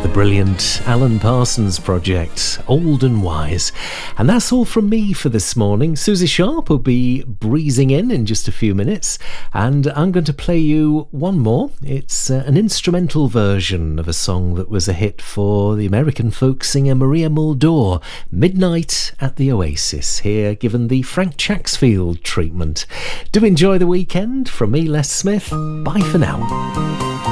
Brilliant Alan Parsons Project, Old and Wise. And that's all from me for this morning. Susie Sharp will be breezing in just a few minutes, and I'm going to play you one more. It's an instrumental version of a song that was a hit for the American folk singer Maria Muldaur, Midnight at the Oasis, here given the Frank Chaxfield treatment. Do enjoy the weekend. From me, Les Smith. Bye for now.